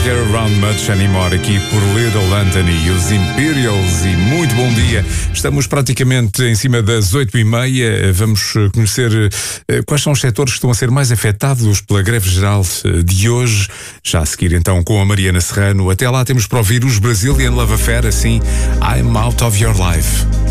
Get Around Much Anymore, aqui por Little Anthony e os Imperials. E muito bom dia. Estamos praticamente em cima das 8h30. Vamos conhecer quais são os setores que estão a ser mais afetados pela greve geral de hoje. Já a seguir então com a Mariana Serrano. Até lá temos para ouvir os Brazilian Love Affair, assim I'm Out of Your Life.